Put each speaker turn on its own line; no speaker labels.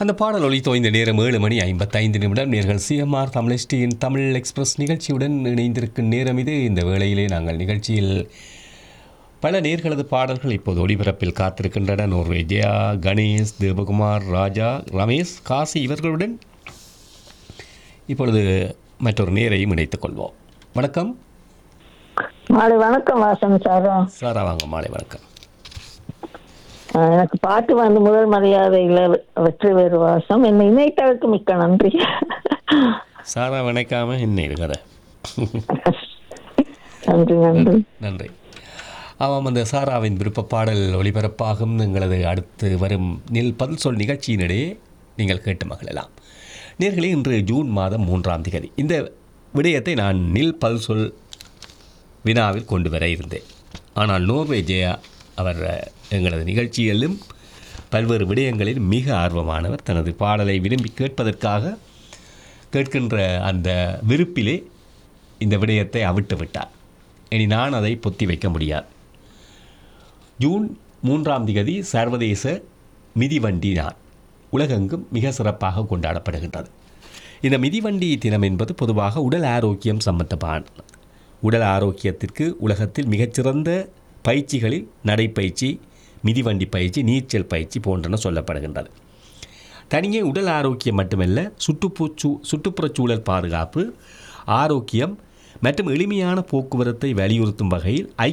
அந்த பாடல் ஒலித்தோ இந்த நேரம் 7:55 நேர்கள் சிஎம்ஆர் தமிழ்ஸ்டியின் தமிழ் எக்ஸ்பிரஸ் நிகழ்ச்சியுடன் இணைந்திருக்கும் நேரம் இது. இந்த வேளையிலே நாங்கள் நிகழ்ச்சியில் பல நேர்களது பாடல்கள் இப்போது ஒளிபரப்பில் காத்திருக்கின்றன. நோர்வே ஜெயா, கணேஷ், தேவகுமார், ராஜா, ரமேஷ், காசி இவர்களுடன் இப்பொழுது மற்றொரு நேரையும் இணைத்துக் கொள்வோம். வணக்கம்.
மாலை வணக்கம் வாசன் சாரா.
சாரா வாங்க, மாலை வணக்கம்.
எனக்கு பாட்டு வந்து முதல் மரியாதையில் வெற்றி வேறு வாசம் என்னை இணைத்ததற்கு மிக்க நன்றி.
சாரா வணக்காம என்ன இருக்கிற
நன்றி நன்றி
நன்றி. ஆமாம், அந்த சாராவின் விருப்ப பாடல் ஒளிபரப்பாகும் எங்களது அடுத்து வரும் நில் பதில் சொல் நிகழ்ச்சியினிடையே நீங்கள் கேட்டு மகிழலாம். நேர்களே, இன்று ஜூன் மாதம் 3ஆம் தேதி இந்த விடயத்தை நான் நில் பதில் சொல் வினாவில் கொண்டு வர இருந்தேன். ஆனால் நோர்வே ஜெயா அவர் எங்களது நிகழ்ச்சியிலும் பல்வேறு விடயங்களில் மிக ஆர்வமானவர். தனது பாடலை விரும்பி கேட்பதற்காக கேட்கின்ற அந்த விருப்பிலே இந்த விடயத்தை அவிட்டு விட்டார். இனி நான் அதை பொத்தி வைக்க முடியாது. ஜூன் 3ஆம் தேதி சர்வதேச மிதிவண்டி நாள் உலகெங்கும் மிக சிறப்பாக கொண்டாடப்படுகின்றது. இந்த மிதிவண்டி தினம் என்பது பொதுவாக உடல் ஆரோக்கியம் சம்பந்தமான உடல் ஆரோக்கியத்திற்கு உலகத்தில் மிகச்சிறந்த பயிற்சிகளில் நடைப்பயிற்சி, மிதிவண்டி பயிற்சி, நீச்சல் பயிற்சி போன்றன சொல்லப்படுகின்றது. தனியே உடல் ஆரோக்கியம் மட்டுமல்ல, சுற்றுப்புறச்சூழல் பாதுகாப்பு, ஆரோக்கியம் மற்றும் எளிமையான போக்குவரத்தை வலியுறுத்தும் வகையில்